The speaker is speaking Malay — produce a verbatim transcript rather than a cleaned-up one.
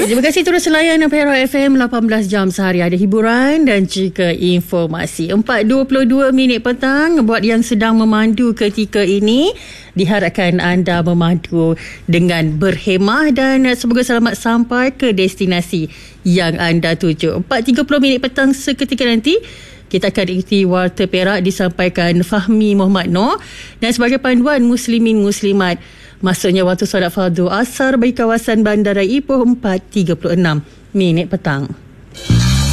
Terima kasih terus layan Perak F M lapan belas jam sehari. Ada hiburan dan juga informasi. empat dua puluh dua minit petang. Buat yang sedang memandu ketika ini, diharapkan anda memandu dengan berhemah dan semoga selamat sampai ke destinasi yang anda tuju. empat tiga puluh minit petang seketika nanti kita akan ikuti Warta Perak disampaikan Fahmi Muhammad Noor, dan sebagai panduan muslimin muslimat, maksudnya waktu solat fardu asar bagi kawasan Bandara Ipoh empat tiga puluh enam minit petang.